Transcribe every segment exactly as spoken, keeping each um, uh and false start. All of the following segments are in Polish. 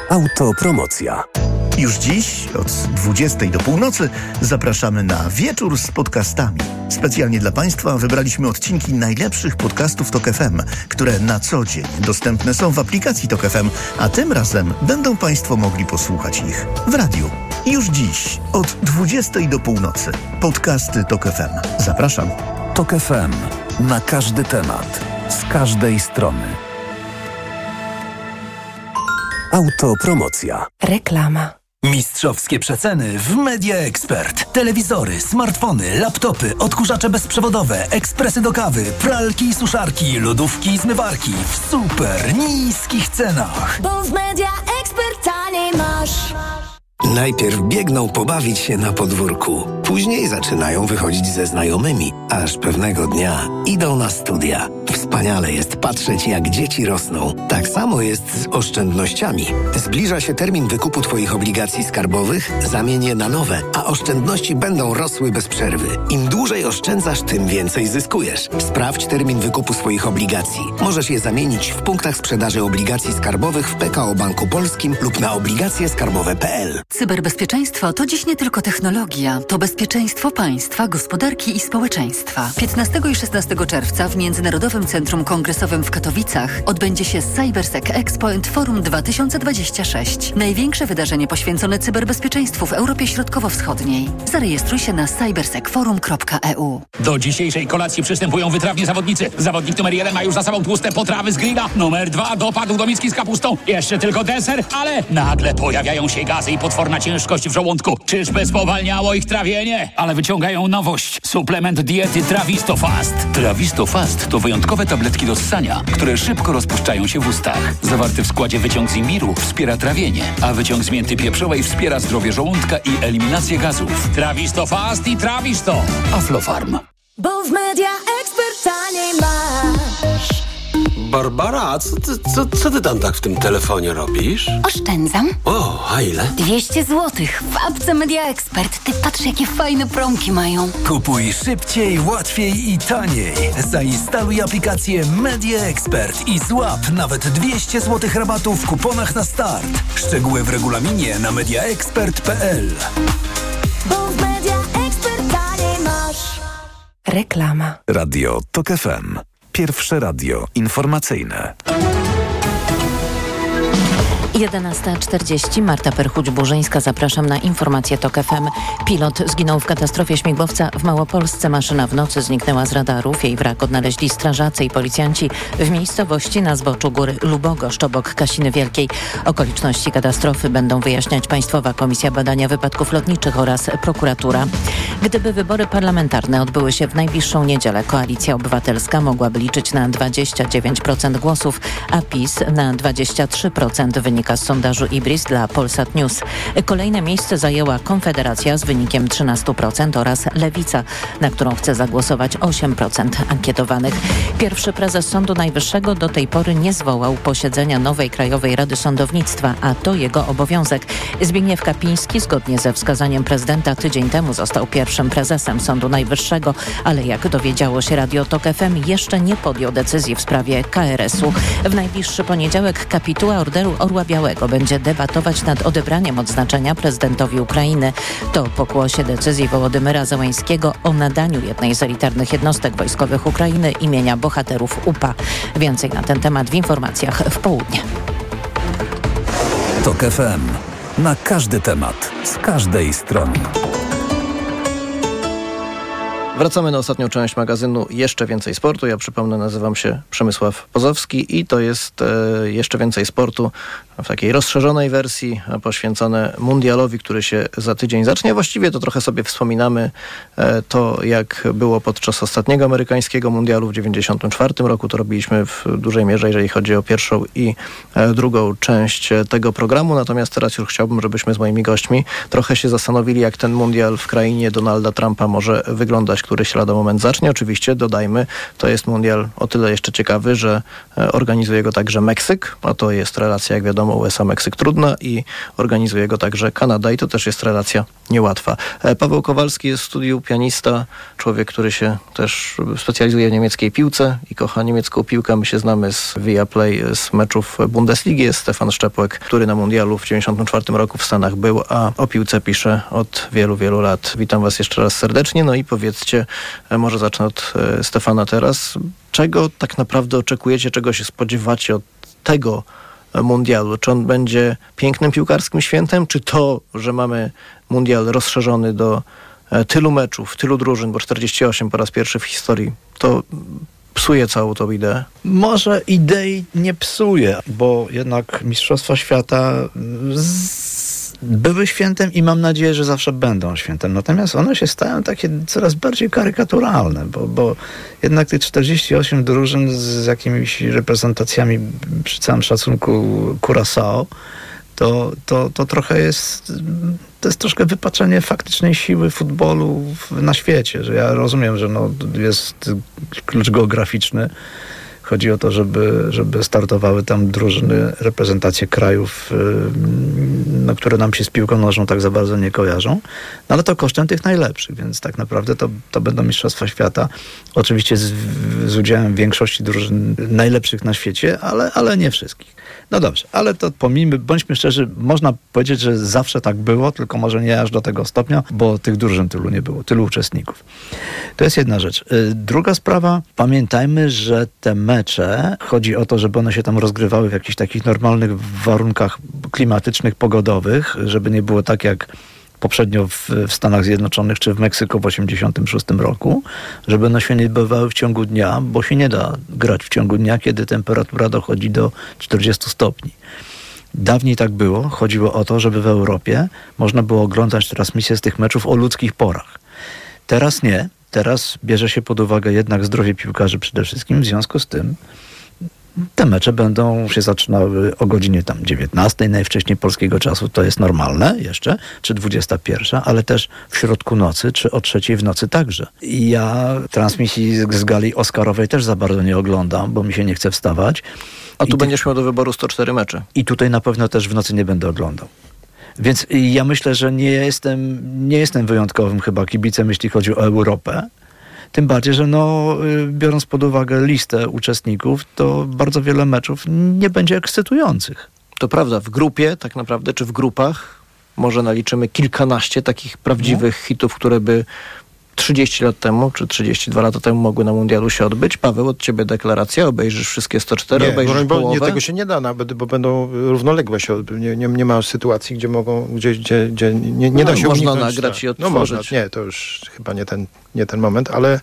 Autopromocja. Już dziś od dwudziestej do północy zapraszamy na wieczór z podcastami. Specjalnie dla Państwa wybraliśmy odcinki najlepszych podcastów Tok F M, które na co dzień dostępne są w aplikacji Tok F M, a tym razem będą Państwo mogli posłuchać ich w radiu. Już dziś od dwudziestej do północy. Podcasty Tok F M. Zapraszam. Tok F M. Na każdy temat. Z każdej strony. Autopromocja. Reklama. Mistrzowskie przeceny w Media Expert. Telewizory, smartfony, laptopy, odkurzacze bezprzewodowe, ekspresy do kawy, pralki i suszarki, lodówki i zmywarki w super niskich cenach. Bo w Media Expert taniej masz. Najpierw biegną pobawić się na podwórku, później zaczynają wychodzić ze znajomymi, aż pewnego dnia idą na studia. Wspaniale jest patrzeć, jak dzieci rosną. Tak samo jest z oszczędnościami. Zbliża się termin wykupu Twoich obligacji skarbowych, zamień je na nowe, a oszczędności będą rosły bez przerwy. Im dłużej oszczędzasz, tym więcej zyskujesz. Sprawdź termin wykupu swoich obligacji. Możesz je zamienić w punktach sprzedaży obligacji skarbowych w P K O Banku Polskim lub na obligacje skarbowe kropka p l. Cyberbezpieczeństwo to dziś nie tylko technologia, to bezpieczeństwo państwa, gospodarki i społeczeństwa. piętnastego i szesnastego czerwca w Międzynarodowym Centrum Kongresowym w Katowicach odbędzie się CyberSec Expo and Forum dwa tysiące dwadzieścia sześć. Największe wydarzenie poświęcone cyberbezpieczeństwu w Europie Środkowo-Wschodniej. Zarejestruj się na cybersec forum kropka e u. Do dzisiejszej kolacji przystępują wytrawni zawodnicy. Zawodnik numer jeden ma już za sobą tłuste potrawy z grilla. Numer dwa dopadł do miski z kapustą. Jeszcze tylko deser, ale nagle pojawiają się gazy i potworna ciężkość w żołądku. Czyżby spowalniało ich trawienie? Ale wyciągają nowość. Suplement diety Trawisto Fast. Trawisto Fast to wyjątkowe tabletki do ssania, które szybko rozpuszczają się w ustach. Zawarty w składzie wyciąg z imbiru wspiera trawienie, a wyciąg z mięty pieprzowej wspiera zdrowie żołądka i eliminację gazów. Trawisto Fast i Trawisto. Aflofarm. Bo w Media Expert taniej masz. Barbara, co ty, co, co ty tam tak w tym telefonie robisz? Oszczędzam. O, a ile? dwieście złotych w apce Media Expert. Ty patrz, jakie fajne promki mają. Kupuj szybciej, łatwiej i taniej. Zainstaluj aplikację Media Expert i złap nawet dwieście złotych rabatu w kuponach na start. Szczegóły w regulaminie na media expert kropka p l. Bo w Media Expert taniej masz. Reklama. Radio Tok F M. Pierwsze radio informacyjne. jedenasta czterdzieści. Marta Perchuć-Burzyńska. Zapraszam na informację Tok F M. Pilot zginął w katastrofie śmigłowca w Małopolsce. Maszyna w nocy zniknęła z radarów. Jej wrak odnaleźli strażacy i policjanci w miejscowości na zboczu góry Lubogoszcz obok Kasiny Wielkiej. Okoliczności katastrofy będą wyjaśniać Państwowa Komisja Badania Wypadków Lotniczych oraz prokuratura. Gdyby wybory parlamentarne odbyły się w najbliższą niedzielę, Koalicja Obywatelska mogłaby liczyć na dwadzieścia dziewięć procent głosów, a PiS na dwadzieścia trzy procent, wynika z sondażu Ibris dla Polsat News. Kolejne miejsce zajęła Konfederacja z wynikiem trzynaście procent oraz Lewica, na którą chce zagłosować osiem procent ankietowanych. Pierwszy prezes Sądu Najwyższego do tej pory nie zwołał posiedzenia nowej Krajowej Rady Sądownictwa, a to jego obowiązek. Zbigniew Kapiński zgodnie ze wskazaniem prezydenta tydzień temu został pierwszym prezesem Sądu Najwyższego, ale jak dowiedziało się Radio Tok F M, jeszcze nie podjął decyzji w sprawie K R S u. W najbliższy poniedziałek kapituła Orderu Orła Białego będzie debatować nad odebraniem odznaczenia prezydentowi Ukrainy. To pokłosie decyzji Wołodymyra Zełańskiego o nadaniu jednej z elitarnych jednostek wojskowych Ukrainy imienia bohaterów U P A. Więcej na ten temat w informacjach w południe. Tok F M. Na każdy temat. Z każdej strony. Wracamy na ostatnią część magazynu Jeszcze Więcej Sportu. Ja przypomnę, nazywam się Przemysław Pozowski i to jest e, Jeszcze Więcej Sportu w takiej rozszerzonej wersji poświęcone mundialowi, który się za tydzień zacznie. Właściwie to trochę sobie wspominamy e, to, jak było podczas ostatniego amerykańskiego mundialu w dziewięćdziesiątym czwartym roku. To robiliśmy w dużej mierze, jeżeli chodzi o pierwszą i e, drugą część tego programu. Natomiast teraz już chciałbym, żebyśmy z moimi gośćmi trochę się zastanowili, jak ten mundial w krainie Donalda Trumpa może wyglądać, który się lada moment zacznie. Oczywiście, dodajmy, to jest mundial o tyle jeszcze ciekawy, że organizuje go także Meksyk, a to jest relacja, jak wiadomo, wiadomo, U S A, Meksyk trudna i organizuje go także Kanada i to też jest relacja niełatwa. Paweł Kowalski jest w studiu, pianista, człowiek, który się też specjalizuje w niemieckiej piłce i kocha niemiecką piłkę. My się znamy z Viaplay, z meczów Bundesligi. Jest Stefan Szczepłek, który na mundialu w dziewięćdziesiątym czwartym roku w Stanach był, a o piłce pisze od wielu, wielu lat. Witam was jeszcze raz serdecznie. No i powiedzcie, może zacznę od Stefana teraz. Czego tak naprawdę oczekujecie, czego się spodziewacie od tego mundialu? Czy on będzie pięknym piłkarskim świętem, czy to, że mamy mundial rozszerzony do tylu meczów, tylu drużyn, bo czterdzieści osiem po raz pierwszy w historii, to psuje całą tą ideę? Może idei nie psuje, bo jednak Mistrzostwa Świata z... były świętem i mam nadzieję, że zawsze będą świętem. Natomiast one się stają takie coraz bardziej karykaturalne, bo, bo jednak tych czterdzieści osiem drużyn z jakimiś reprezentacjami, przy całym szacunku, Curaçao, to, to, to trochę jest... To jest troszkę wypaczenie faktycznej siły futbolu na świecie, że ja rozumiem, że no, jest klucz geograficzny. Chodzi o to, żeby, żeby startowały tam drużyny, reprezentacje krajów, no, które nam się z piłką nożną tak za bardzo nie kojarzą. No ale to kosztem tych najlepszych, więc tak naprawdę to, to będą Mistrzostwa Świata. Oczywiście z, z udziałem większości drużyn najlepszych na świecie, ale, ale nie wszystkich. No dobrze, ale to pomijmy, bądźmy szczerzy, można powiedzieć, że zawsze tak było, tylko może nie aż do tego stopnia, bo tych drużyn tylu nie było, tylu uczestników. To jest jedna rzecz. Druga sprawa, pamiętajmy, że te mecze, chodzi o to, żeby one się tam rozgrywały w jakichś takich normalnych warunkach klimatycznych, pogodowych, żeby nie było tak jak poprzednio w, w Stanach Zjednoczonych czy w Meksyku w osiemdziesiątym szóstym roku, żeby one się nie odbywały w ciągu dnia, bo się nie da grać w ciągu dnia, kiedy temperatura dochodzi do czterdziestu stopni. Dawniej tak było. Chodziło o to, żeby w Europie można było oglądać transmisję z tych meczów o ludzkich porach. Teraz nie. Teraz bierze się pod uwagę jednak zdrowie piłkarzy przede wszystkim. W związku z tym te mecze będą się zaczynały o godzinie tam dziewiętnastej, najwcześniej polskiego czasu, to jest normalne jeszcze, czy dwudziesta pierwsza, ale też w środku nocy, czy o trzeciej w nocy także. I ja transmisji z, z gali Oscarowej też za bardzo nie oglądam, bo mi się nie chce wstawać. A tu I będziesz miał do wyboru sto cztery mecze. I tutaj na pewno też w nocy nie będę oglądał. Więc ja myślę, że nie jestem, nie jestem wyjątkowym chyba kibicem, jeśli chodzi o Europę. Tym bardziej, że no, biorąc pod uwagę listę uczestników, to bardzo wiele meczów nie będzie ekscytujących. To prawda, w grupie tak naprawdę, czy w grupach może naliczymy kilkanaście takich prawdziwych no. hitów, które by trzydzieści lat temu, czy trzydzieści dwa lata temu mogły na mundialu się odbyć. Paweł, od ciebie deklaracja, obejrzysz wszystkie sto cztery, nie, obejrzysz bo, połowę? Nie, tego się nie da nawet, bo będą równoległe się odbyć. Nie, nie, nie ma sytuacji, gdzie mogą, gdzie, gdzie, gdzie nie, nie no, da się można uniknąć. nagrać tak. i odtworzyć. No można, nie, to już chyba nie ten, nie ten moment, ale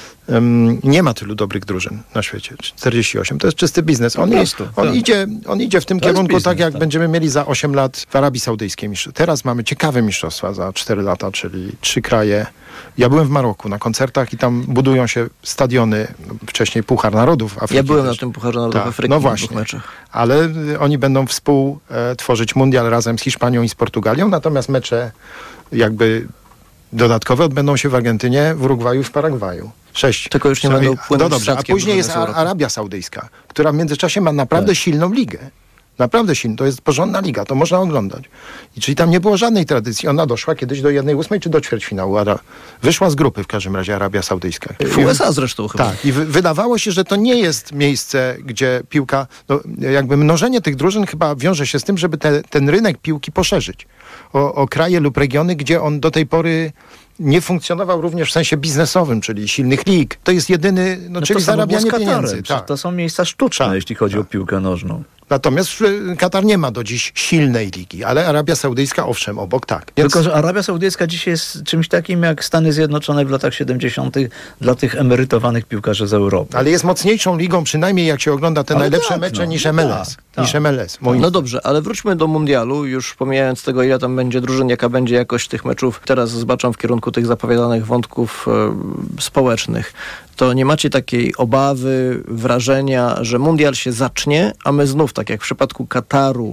um, nie ma tylu dobrych drużyn na świecie. czterdzieści osiem, to jest czysty biznes. On, jest, on, tak. idzie, on idzie w tym to kierunku biznes, tak, jak tak. będziemy mieli za osiem lat w Arabii Saudyjskiej. Teraz mamy ciekawe mistrzostwa za cztery lata, czyli trzy kraje. Ja byłem w Maroku na koncertach i tam budują się stadiony, wcześniej Puchar Narodów Afryki. Ja byłem też. na tym Pucharze Narodów tak, Afryki. No właśnie, ale oni będą współtworzyć e, mundial razem z Hiszpanią i z Portugalią, natomiast mecze jakby dodatkowe odbędą się w Argentynie, w Urugwaju i w Paragwaju. Sześć. Tylko już nie będą płynąć No dobrze, a później jest Arabia Saudyjska, która w międzyczasie ma naprawdę tak. silną ligę. Naprawdę silny. To jest porządna liga. To można oglądać. I czyli tam nie było żadnej tradycji. Ona doszła kiedyś do jednej ósmej czy do ćwierćfinału. Wyszła z grupy w każdym razie Arabia Saudyjska. W U S A zresztą chyba. Tak. I wy- wydawało się, że to nie jest miejsce, gdzie piłka... No, jakby mnożenie tych drużyn chyba wiąże się z tym, żeby te, ten rynek piłki poszerzyć. O, o kraje lub regiony, gdzie on do tej pory nie funkcjonował również w sensie biznesowym, czyli silnych lig. To jest jedyny, no, no czyli zarabianie pieniędzy. Tak. To są miejsca sztuczne, tak, jeśli chodzi tak. o piłkę nożną. Natomiast Katar nie ma do dziś silnej ligi, ale Arabia Saudyjska owszem, obok tak. Więc... Tylko, że Arabia Saudyjska dzisiaj jest czymś takim jak Stany Zjednoczone w latach siedemdziesiątych dla tych emerytowanych piłkarzy z Europy. Ale jest mocniejszą ligą, przynajmniej jak się ogląda te ale najlepsze tak, mecze no, niż M L S. Tak, tak. Niż M L S. No dobrze, ale wróćmy do mundialu, już pomijając tego, ile tam będzie drużyn, jaka będzie jakość tych meczów. Teraz zbaczam w kierunku tych zapowiadanych wątków e, społecznych. To nie macie takiej obawy, wrażenia, że mundial się zacznie, a my znów, tak jak w przypadku Kataru,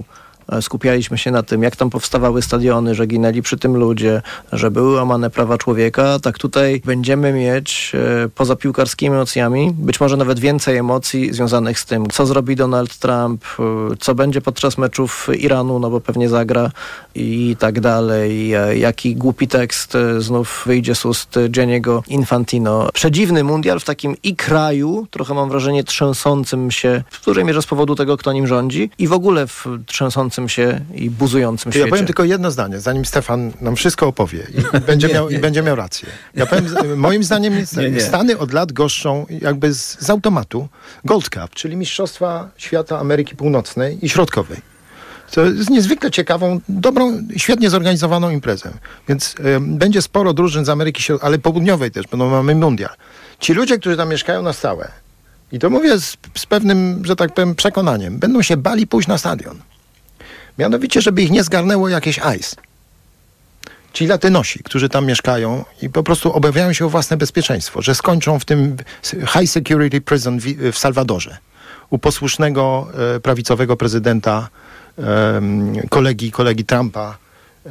skupialiśmy się na tym, jak tam powstawały stadiony, że ginęli przy tym ludzie, że były łamane prawa człowieka, tak tutaj będziemy mieć e, poza piłkarskimi emocjami, być może nawet więcej emocji związanych z tym, co zrobi Donald Trump, e, co będzie podczas meczów Iranu, no bo pewnie zagra i tak dalej, e, jaki głupi tekst e, znów wyjdzie z ust Gianniego Infantino. Przedziwny mundial w takim i kraju, trochę mam wrażenie trzęsącym się, w dużej mierze z powodu tego, kto nim rządzi i w ogóle w trzęsącym się i buzującym ja świecie. Powiem tylko jedno zdanie, zanim Stefan nam wszystko opowie i będzie, nie, miał, nie, i będzie nie. miał rację. Ja powiem, moim zdaniem nie, nie. Stany od lat goszczą jakby z, z automatu Gold Cup, czyli Mistrzostwa Świata Ameryki Północnej i Środkowej. To jest niezwykle ciekawą, dobrą, świetnie zorganizowaną imprezę. Więc y, będzie sporo drużyn z Ameryki Środkowej, ale Południowej też, bo mamy mundial. Ci ludzie, którzy tam mieszkają na stałe, i to mówię z, z pewnym, że tak powiem, przekonaniem, będą się bali pójść na stadion. Mianowicie, żeby ich nie zgarnęło jakieś ice. Ci Latynosi, którzy tam mieszkają i po prostu obawiają się o własne bezpieczeństwo, że skończą w tym high security prison w, w Salwadorze. U posłusznego e, prawicowego prezydenta, e, kolegi, kolegi Trumpa, e,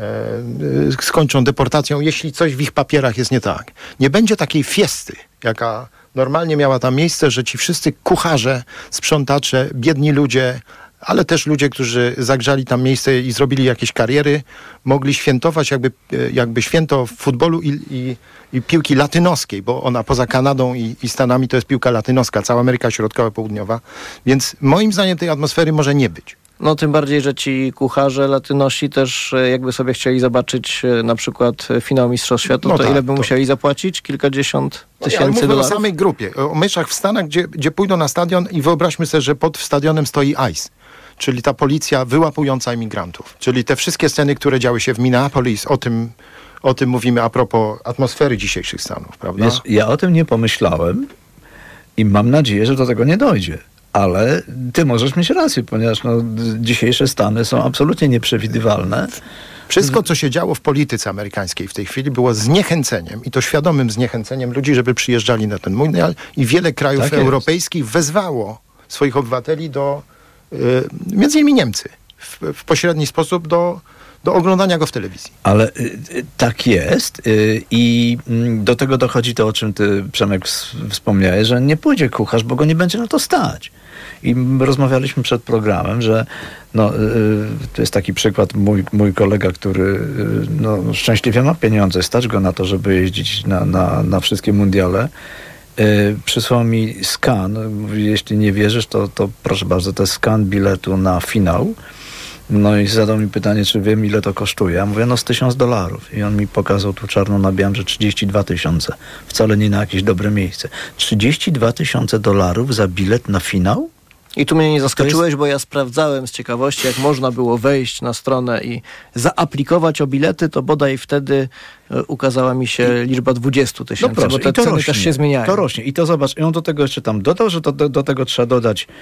e, skończą deportacją, jeśli coś w ich papierach jest nie tak. Nie będzie takiej fiesty, jaka normalnie miała tam miejsce, że ci wszyscy kucharze, sprzątacze, biedni ludzie, ale też ludzie, którzy zagrzali tam miejsce i zrobili jakieś kariery, mogli świętować jakby, jakby święto futbolu i, i, i piłki latynoskiej, bo ona poza Kanadą i, i Stanami to jest piłka latynoska, cała Ameryka Środkowa, Południowa. Więc moim zdaniem tej atmosfery może nie być. No tym bardziej, że ci kucharze latynosi też jakby sobie chcieli zobaczyć na przykład finał Mistrzostw Świata, no to tak, ile by to... musieli zapłacić? Kilkadziesiąt no tysięcy mówię dolarów? o samej grupie, o meczach w Stanach, gdzie, gdzie pójdą na stadion i wyobraźmy sobie, że pod stadionem stoi ICE. Czyli ta policja wyłapująca imigrantów. Czyli te wszystkie sceny, które działy się w Minneapolis, o tym, o tym mówimy a propos atmosfery dzisiejszych Stanów, prawda? Wiesz, ja o tym nie pomyślałem i mam nadzieję, że do tego nie dojdzie. Ale ty możesz mieć rację, ponieważ no, dzisiejsze Stany są absolutnie nieprzewidywalne. Wszystko, co się działo w polityce amerykańskiej w tej chwili, było zniechęceniem i to świadomym zniechęceniem ludzi, żeby przyjeżdżali na ten mundial i wiele krajów Tak europejskich wezwało swoich obywateli do między innymi Niemcy, w, w pośredni sposób do, do oglądania go w telewizji. Ale y, tak jest y, i y, do tego dochodzi to, o czym ty, Przemek, wspomniałeś, że nie pójdzie kucharz, bo go nie będzie na to stać. I rozmawialiśmy przed programem, że no, y, to jest taki przykład, mój, mój kolega, który y, no, szczęśliwie ma pieniądze, stać go na to, żeby jeździć na, na, na wszystkie mundiale. Yy, przysłał mi skan, mówi, jeśli nie wierzysz, to, to proszę bardzo, to jest skan biletu na finał. No i zadał mi pytanie, czy wiem, ile to kosztuje. Ja mówię, no z tysiąc dolarów. I on mi pokazał tu czarno na białym, że trzydzieści dwa tysiące. Wcale nie na jakieś dobre miejsce. trzydzieści dwa tysiące dolarów za bilet na finał? I tu mnie nie zaskoczyłeś, jest... bo ja sprawdzałem z ciekawości, jak można było wejść na stronę i zaaplikować o bilety, to bodaj wtedy ukazała mi się liczba dwadzieścia tysięcy, no proszę, bo te i to ceny rośnie, też się zmieniają. To rośnie. I to zobacz, i on do tego jeszcze tam dodał, że to, do, do tego trzeba dodać